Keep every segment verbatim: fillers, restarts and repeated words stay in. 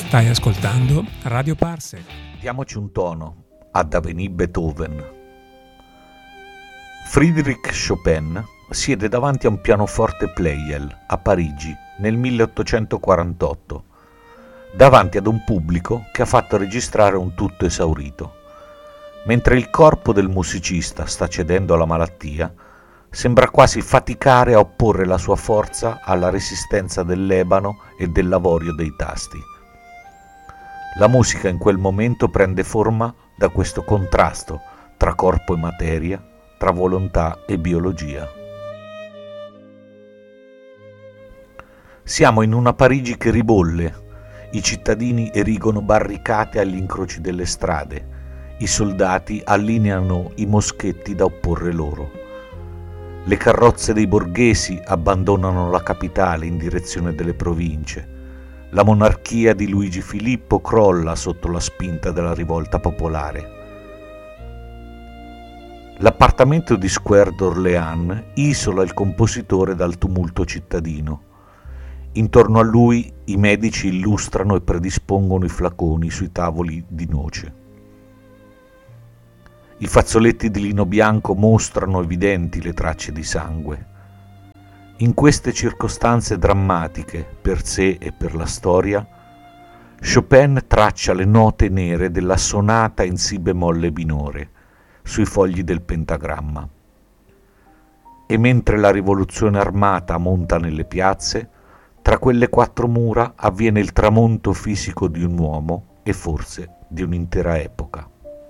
Stai ascoltando Radio Parsec. Diamoci un tono ad Avenue Beethoven. Friedrich Chopin siede davanti a un pianoforte Pleyel a Parigi nel milleottocentoquarantotto, davanti ad un pubblico che ha fatto registrare un tutto esaurito. Mentre il corpo del musicista sta cedendo alla malattia, sembra quasi faticare a opporre la sua forza alla resistenza dell'ebano e dell'avorio dei tasti. La musica in quel momento prende forma da questo contrasto tra corpo e materia, tra volontà e biologia. Siamo in una Parigi che ribolle, i cittadini erigono barricate agli incroci delle strade, i soldati allineano i moschetti da opporre loro. Le carrozze dei borghesi abbandonano la capitale in direzione delle province. La monarchia di Luigi Filippo crolla sotto la spinta della rivolta popolare. L'appartamento di Square d'Orléans isola il compositore dal tumulto cittadino. Intorno a lui i medici illustrano e predispongono i flaconi sui tavoli di noce. I fazzoletti di lino bianco mostrano evidenti le tracce di sangue. In queste circostanze drammatiche, per sé e per la storia, Chopin traccia le note nere della sonata in si bemolle minore sui fogli del pentagramma. E mentre la rivoluzione armata monta nelle piazze, tra quelle quattro mura avviene il tramonto fisico di un uomo e forse di un'intera epoca.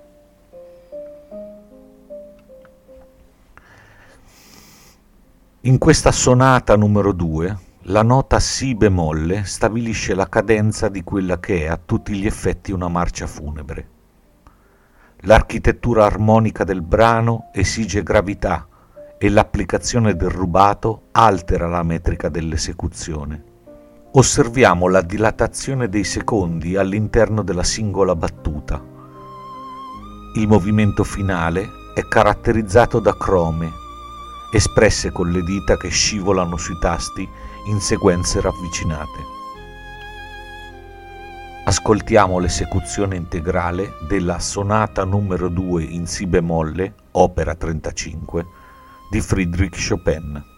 In questa sonata numero due, la nota si bemolle stabilisce la cadenza di quella che è a tutti gli effetti una marcia funebre. L'architettura armonica del brano esige gravità e l'applicazione del rubato altera la metrica dell'esecuzione. Osserviamo la dilatazione dei secondi all'interno della singola battuta. Il movimento finale è caratterizzato da crome, espresse con le dita che scivolano sui tasti in sequenze ravvicinate. Ascoltiamo l'esecuzione integrale della sonata numero due in si bemolle, opera trentacinque, di Friedrich Chopin.